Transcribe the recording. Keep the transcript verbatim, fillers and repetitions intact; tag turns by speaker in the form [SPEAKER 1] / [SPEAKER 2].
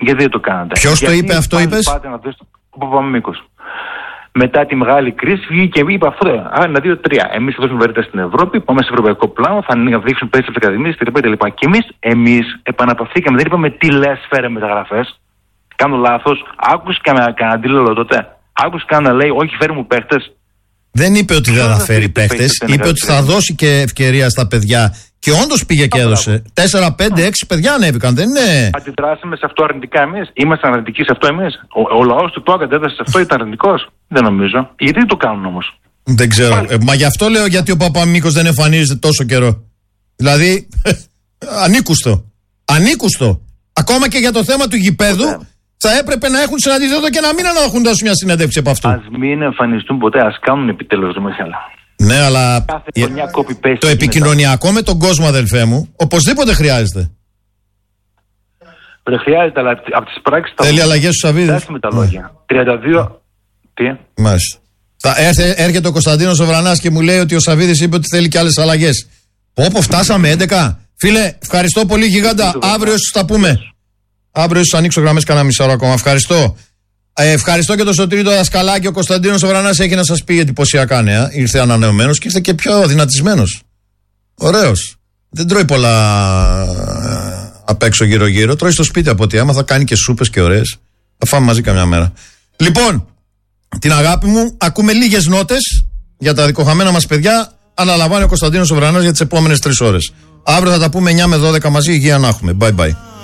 [SPEAKER 1] Γιατί δεν το κάνατε?
[SPEAKER 2] Ποιος το είπε αυτό, είπες?
[SPEAKER 1] Πάτε να δώσετε ο Παπαμίμικος. Μετά τη μεγάλη κρίση βγήκε και είπε αυτό. Α, ένα, δύο, τρία. Εμείς θα δώσουμε βαρύτητα στην Ευρώπη, πάμε σε ευρωπαϊκό πλάνο, θα δείξουν περισσότερες ακαδημίες κτλ. Και εμείς, εμείς επαναπαυθήκαμε. Δεν είπαμε τι λες, φέρε μεταγραφές. Κάνω λάθος. Άκουσε κανένα αντίλογο τότε? Άκουσε κανένα να λέει, όχι, φέρε μου παίχτες?
[SPEAKER 2] Δεν είπε ότι δεν θα φέρει παίχτες. Είπε ότι θα δώσει και ευκαιρία στα παιδιά. Και όντως πήγε και έδωσε. τέσσερα, πέντε, έξι παιδιά ανέβηκαν, δεν είναι?
[SPEAKER 1] Αντιδράσαμε σε αυτό αρνητικά εμείς? Ήμασταν αρνητικοί σε αυτό εμείς? Ο, ο λαός του ΠΑΟΚ αντέδρασε σε αυτό, ήταν αρνητικός? Δεν νομίζω. Γιατί το κάνουν όμως?
[SPEAKER 2] Δεν ξέρω. Ε, μα γι' αυτό λέω, γιατί ο Παπαμίμικος δεν εμφανίζεται τόσο καιρό. Δηλαδή, ανήκουστο. Ανήκουστο. Ακόμα και για το θέμα του γηπέδου. Ποτέ. Θα έπρεπε να έχουν συναντηθεί εδώ και να μην έχουν δώσει μια συνέντευξη από αυτό.
[SPEAKER 1] Ας μην εμφανιστούν ποτέ, ας κάνουν επιτέλους, ρε Μιχάλα.
[SPEAKER 2] Ναι, αλλά
[SPEAKER 1] copy-paste
[SPEAKER 2] το επικοινωνιακό με τον κόσμο, αδελφέ μου, οπωσδήποτε χρειάζεται.
[SPEAKER 1] Δεν χρειάζεται, αλλά από τις πράξεις...
[SPEAKER 2] Θέλει αλλαγές στους Σαββίδες.
[SPEAKER 1] με τα λόγια. τριάντα δύο... Τι?
[SPEAKER 2] Μάλιστα. Θα έρθε, έρχεται ο Κωνσταντίνος ο Βρανάς και μου λέει ότι ο Σαββίδης είπε ότι θέλει και άλλες αλλαγές. Όπου φτάσαμε έντεκα. Φίλε, ευχαριστώ πολύ, γιγάντα. Αύριο ίσως τα πούμε. Αύριο ίσως ανοίξω γραμμές κανένα μισό ώρα ακόμα. Ευχαριστώ. Ε, ευχαριστώ και τον Σωτήρη το Δασκαλάκη. Ο Κωνσταντίνος ο Βρανάς έχει να σας πει εντυπωσιακά νέα. Ήρθε ανανεωμένος και ήρθε και πιο δυνατισμένος. Ωραίος. Δεν τρώει πολλά απ' έξω γύρω-γύρω. Τρώει στο σπίτι από ό,τι άμα θα κάνει και σούπες και ωραίες. Θα φάμε μαζί καμιά μέρα. Λοιπόν, την αγάπη μου, ακούμε λίγες νότες για τα δικοχαμένα μας παιδιά. Αναλαμβάνει ο Κωνσταντίνος ο Βρανάς για τις επόμενες τρεις ώρες. Αύριο θα τα πούμε εννιά με δώδεκα μαζί. Υγεία να έχουμε. Bye bye.